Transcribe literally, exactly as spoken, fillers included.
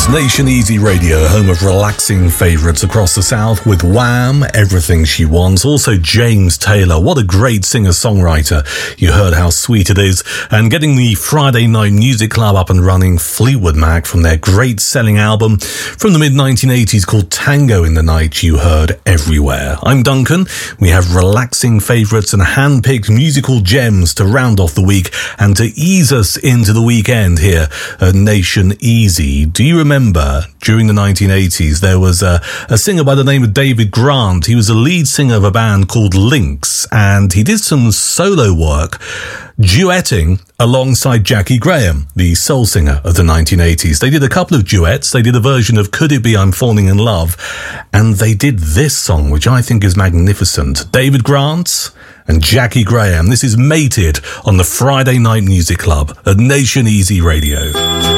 It's Nation Easy Radio, home of relaxing favourites across the South with Wham, Everything She Wants. Also James Taylor, what a great singer-songwriter. You heard how sweet it is. And getting the Friday Night Music Club up and running, Fleetwood Mac from their great selling album from the mid nineteen eighties called Tango in the Night, you heard Everywhere. I'm Duncan. We have relaxing favourites and hand-picked musical gems to round off the week and to ease us into the weekend here at Nation Easy. Do you remember during the nineteen eighties there was a, a singer by the name of David Grant? He was the lead singer of a band called Lynx, and he did some solo work duetting alongside Jackie Graham, the soul singer of the nineteen eighties. They did a couple of duets. They did a version of Could It Be I'm Falling in Love, and they did this song, which I think is magnificent. David Grant and Jackie Graham. This is Mated on the Friday Night Music Club at Nation Easy Radio.